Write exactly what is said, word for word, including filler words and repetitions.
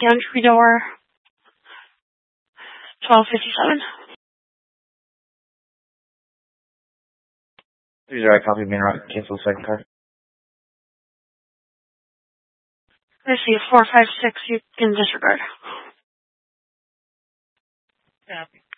entry door, twelve fifty-seven. User I copy main route, cancel the second card. I see four five six you can disregard. Copy.